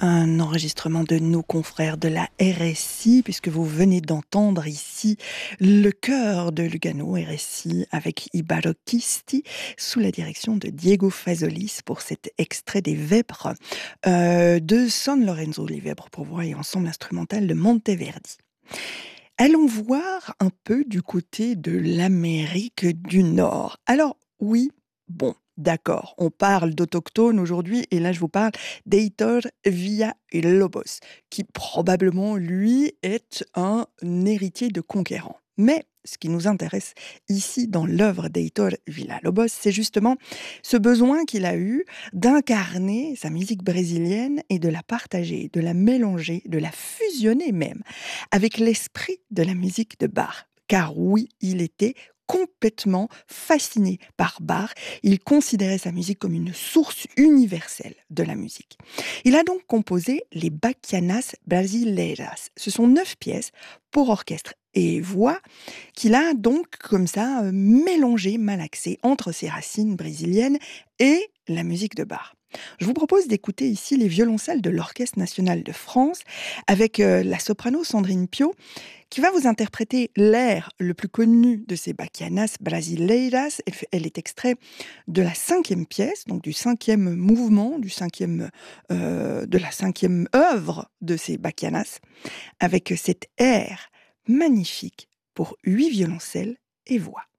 Un enregistrement de nos confrères de la RSI, puisque vous venez d'entendre ici le chœur de Lugano RSI avec I Barocchisti sous la direction de Diego Fasolis pour cet extrait des Vèpres de San Lorenzo, les Vèpres pour voix et ensemble instrumental de Monteverdi. Allons voir un peu du côté de l'Amérique du Nord. Alors oui, bon, d'accord, on parle d'autochtones aujourd'hui et là je vous parle d'Heitor Villa-Lobos, qui probablement lui est un héritier de conquérant. Mais ce qui nous intéresse ici dans l'œuvre d'Heitor Villa-Lobos, c'est justement ce besoin qu'il a eu d'incarner sa musique brésilienne et de la partager, de la mélanger, de la fusionner même avec l'esprit de la musique de Bach. Car oui, il était complètement fasciné par Bach. Il considérait sa musique comme une source universelle de la musique. Il a donc composé les Bachianas Brasileiras. Ce sont 9 pièces pour orchestre et voix qu'il a donc comme ça mélangé, malaxé entre ses racines brésiliennes et la musique de Bach. Je vous propose d'écouter ici les violoncelles de l'Orchestre national de France avec la soprano Sandrine Pio qui va vous interpréter l'air le plus connu de ces Bachianas Brasileiras. Elle est extraite de la 5e pièce, donc du 5e mouvement, de la 5e œuvre de ces Bachianas, avec cet air magnifique pour 8 violoncelles et voix.